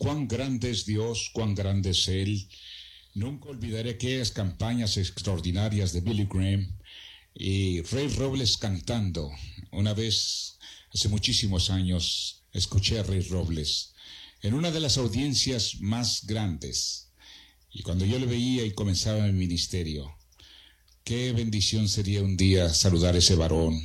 Cuán grande es Dios, cuán grande es Él. Nunca olvidaré aquellas campañas extraordinarias de Billy Graham y Ray Robles cantando. Una vez, hace muchísimos años, escuché a Ray Robles en una de las audiencias más grandes. Y cuando yo le veía y comenzaba mi ministerio, qué bendición sería un día saludar a ese varón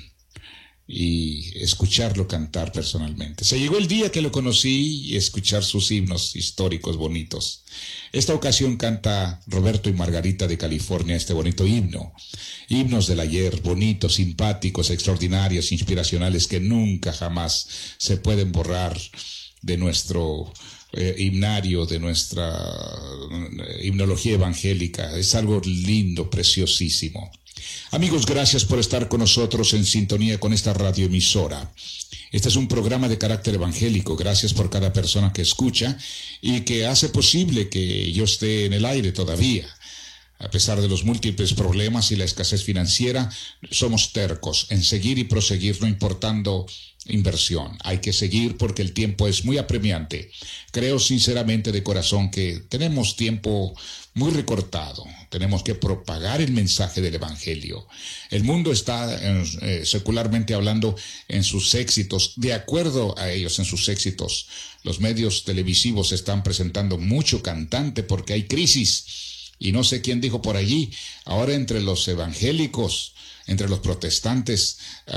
y escucharlo cantar personalmente. Se llegó el día que lo conocí y escuchar sus himnos históricos bonitos. Esta ocasión canta Roberto y Margarita de California este bonito himno. Himnos del ayer, bonitos, simpáticos, extraordinarios, inspiracionales, que nunca jamás se pueden borrar de nuestro himnario, de nuestra himnología evangélica. Es algo lindo, preciosísimo. Amigos, gracias por estar con nosotros en sintonía con esta radioemisora. Este es un programa de carácter evangélico. Gracias por cada persona que escucha y que hace posible que yo esté en el aire todavía. A pesar de los múltiples problemas y la escasez financiera, somos tercos en seguir y proseguir, no importando inversión. Hay que seguir porque el tiempo es muy apremiante. Creo sinceramente de corazón que tenemos tiempo muy recortado. Tenemos que propagar el mensaje del Evangelio. El mundo está, secularmente hablando, en sus éxitos. De acuerdo a ellos, en sus éxitos, los medios televisivos están presentando mucho cantante porque hay crisis. Y no sé quién dijo por allí, ahora entre los evangélicos, entre los protestantes,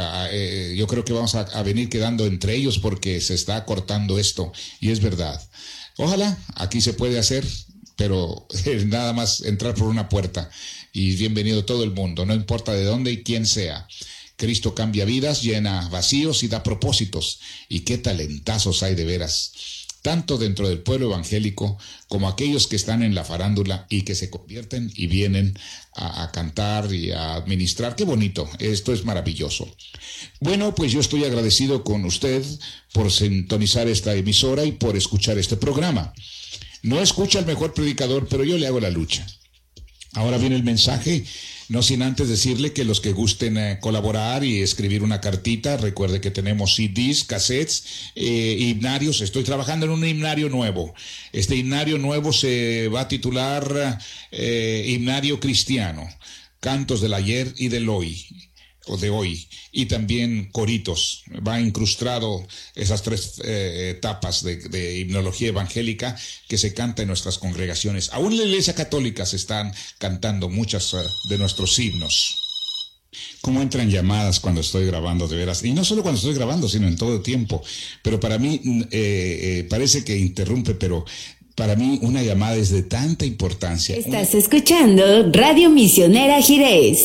yo creo que vamos a venir quedando entre ellos porque se está acortando esto, y es verdad. Ojalá, aquí se puede hacer, pero nada más entrar por una puerta, y bienvenido todo el mundo, no importa de dónde y quién sea. Cristo cambia vidas, llena vacíos y da propósitos, y qué talentazos hay de veras, tanto dentro del pueblo evangélico como aquellos que están en la farándula y que se convierten y vienen a cantar y a administrar. ¡Qué bonito! Esto es maravilloso. Bueno, pues yo estoy agradecido con usted por sintonizar esta emisora y por escuchar este programa. No escucha al mejor predicador, pero yo le hago la lucha. Ahora viene el mensaje, no sin antes decirle que los que gusten colaborar y escribir una cartita, recuerde que tenemos CDs, cassettes, himnarios. Estoy trabajando en un himnario nuevo. Este himnario nuevo se va a titular Himnario Cristiano, cantos del ayer y del hoy, o de hoy, y también coritos. Va incrustado esas tres etapas de himnología evangélica que se canta en nuestras congregaciones. Aún en la Iglesia Católica se están cantando muchas de nuestros himnos. Cómo entran llamadas cuando estoy grabando, de veras, y no solo cuando estoy grabando, sino en todo tiempo. Pero para mí parece que interrumpe, pero para mí una llamada es de tanta importancia. Estás escuchando Radio Misionera Jiré,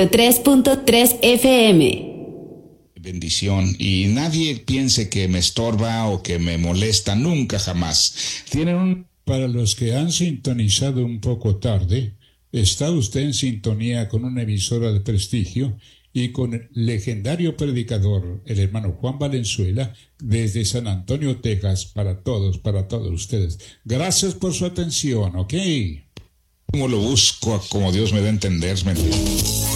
103.3 FM. Bendición, y nadie piense que me estorba o que me molesta, nunca jamás. Para los que han sintonizado un poco tarde, está usted en sintonía con una emisora de prestigio y con el legendario predicador, el hermano Juan Valenzuela, desde San Antonio, Texas, para todos ustedes. Gracias por su atención, ¿ok? ¿Cómo lo busco? Como Dios me da a entender, ¿me entiendes?